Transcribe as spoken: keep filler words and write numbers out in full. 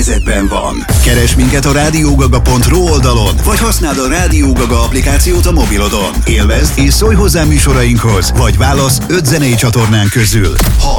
helyzetben van. Keresd minket a rádiógaga pont ru oldalon, vagy használd a Rádió Gaga applikációt a mobilodon. Élvezd és szólj hozzá műsorainkhoz, vagy válasz öt zenei csatornán közül. Hallgass